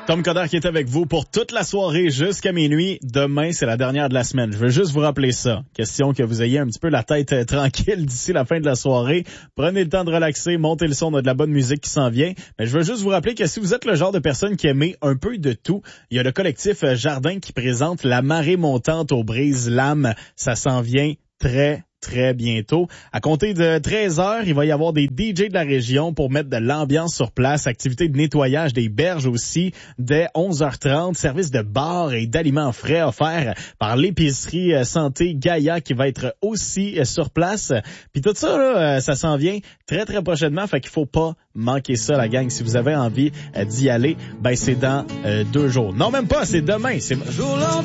Tom Coderre qui est avec vous pour toute la soirée jusqu'à minuit. Demain, c'est la dernière de la semaine. Je veux juste vous rappeler ça. Question que vous ayez un petit peu la tête tranquille d'ici la fin de la soirée. Prenez le temps de relaxer, montez le son, on a de la bonne musique qui s'en vient. Mais je veux juste vous rappeler que si vous êtes le genre de personne qui aimait un peu de tout, il y a le collectif Jardin qui présente La marée montante aux Brise-Lames. Ça s'en vient très bientôt. À compter de 13h, il va y avoir des DJ de la région pour mettre de l'ambiance sur place, activité de nettoyage des berges aussi, dès 11h30, service de bar et d'aliments frais offerts par l'épicerie santé Gaïa qui va être aussi sur place. Puis tout ça, là, ça s'en vient très prochainement, fait qu'il faut pas manquer ça, la gang. Si vous avez envie d'y aller, ben c'est dans 2 jours. Non, même pas, c'est demain. C'est